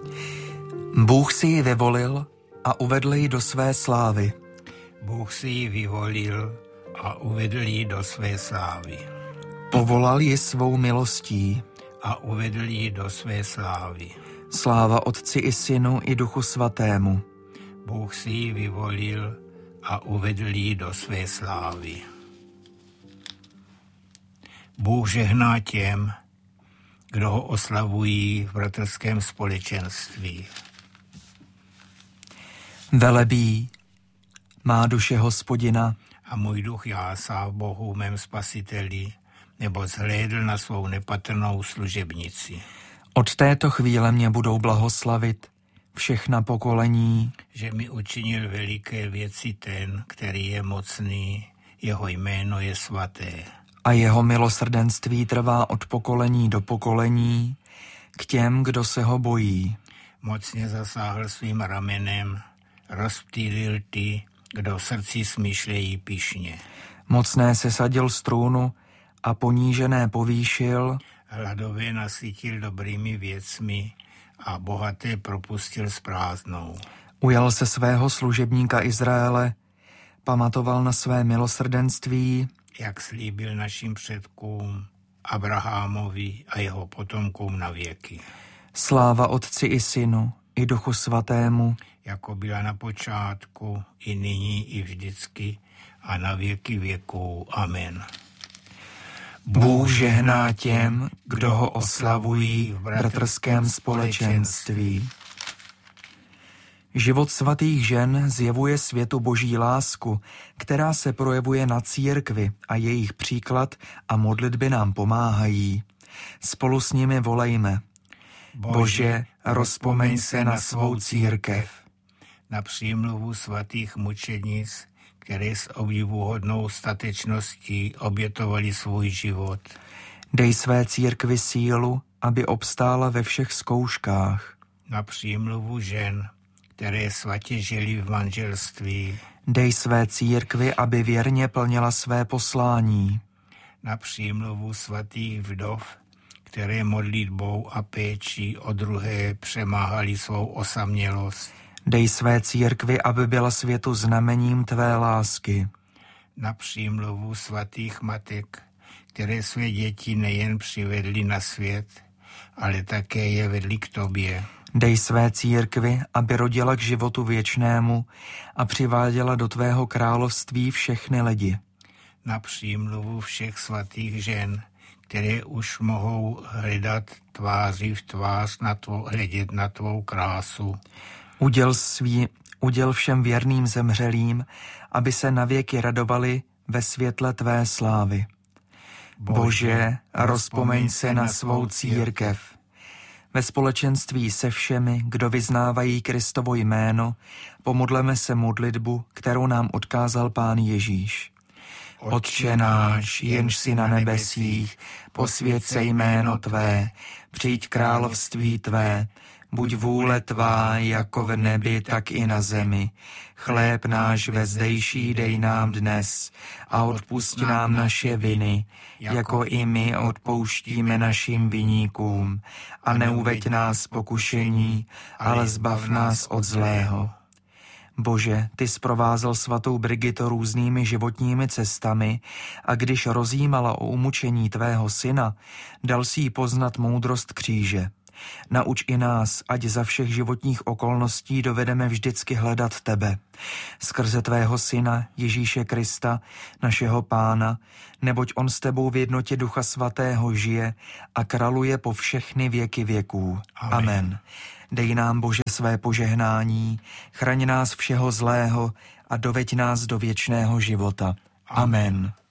Bůh si ji vyvolil a uvedl ji do své slávy. Bůh si ji vyvolil a uvedl ji do své slávy. Povolal ji svou milostí A uvedl ji do své slávy. Sláva Otci i Synu i Duchu Svatému. Bůh si ji vyvolil a uvedl ji do své slávy. Bůh žehná těm, kdo ho oslavují v bratrském společenství. Velebí má duše Hospodina A můj duch jásá v Bohu mém spasiteli, nebo zhlédl na svou nepatrnou služebnici. Od této chvíle mě budou blahoslavit všechna pokolení. Že mi učinil veliké věci ten, který je mocný, jeho jméno je svaté. A jeho milosrdenství trvá od pokolení do pokolení k těm, kdo se ho bojí. Mocně zasáhl svým ramenem, rozptýlil ty, kdo v srdci smýšlejí pyšně. Mocné sesadil z trůnu a ponížené povýšil, Hladové nasytil dobrými věcmi a bohaté propustil s prázdnou. ujal se svého služebníka Izraele, pamatoval na své milosrdenství, Jak slíbil našim předkům, Abrahamovi a jeho potomkům na věky. sláva Otci i Synu i Duchu Svatému, Jako byla na počátku, i nyní, i vždycky, a na věky věků. Amen. Bůh žehná těm, kdo ho oslavují v bratrském společenství. Život svatých žen zjevuje světu boží lásku, která se projevuje na církvi a jejich příklad a modlitby nám pomáhají. Spolu s nimi volejme: Bože, rozpomeň se na svou církev. Na přímluvu svatých mučenic, které s obdivuhodnou statečností obětovali svůj život. Dej své církvi sílu, aby obstála ve všech zkouškách. Na přímluvu žen, které svatě žili v manželství. Dej své církvi, aby věrně plnila své poslání. Na přímluvu svatých vdov, které modlitbou a péčí o druhé přemáhali svou osamělost. Dej své církvi, aby byla světu znamením tvé lásky. Na přímluvu svatých matek, které své děti nejen přivedly na svět, ale také je vedly k tobě. Dej své církvi, aby rodila k životu věčnému a přiváděla do tvého království všechny lidi. Na přímluvu všech svatých žen, které už mohou hledat tváří v tvář hledět na tvou krásu. Uděl všem věrným zemřelým, aby se navěky radovali ve světle tvé slávy. Bože, rozpomeň se na svou církev. Ve společenství se všemi, kdo vyznávají Kristovo jméno, pomodleme se modlitbu, kterou nám odkázal Pán Ježíš. Otče náš, jenž jsi na nebesích, posvěť se jméno tvé, přijď království tvé, buď vůle tvá jako v nebi, tak i na zemi. Chléb náš vezdejší dej nám dnes a odpusť nám naše viny, jako i my odpouštíme našim viníkům. A neuveď nás pokušení, ale zbav nás od zlého. Bože, ty zprovázel svatou Brigitu různými životními cestami a když rozjímala o umučení tvého syna, dal si jí poznat moudrost kříže. Nauč i nás, ať za všech životních okolností dovedeme vždycky hledat tebe. Skrze tvého syna Ježíše Krista, našeho Pána, neboť on s tebou v jednotě Ducha Svatého žije a králuje po všechny věky věků. Amen. Dej nám, Bože, své požehnání, chraň nás všeho zlého a doveď nás do věčného života. Amen.